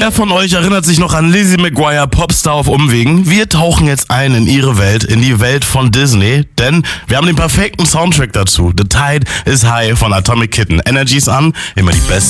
Wer von euch erinnert sich noch an Lizzie McGuire, Popstar auf Umwegen? Wir tauchen jetzt ein in ihre Welt, in die Welt von Disney, denn wir haben den perfekten Soundtrack dazu. The Tide is High von Atomic Kitten. Energies an, immer die besten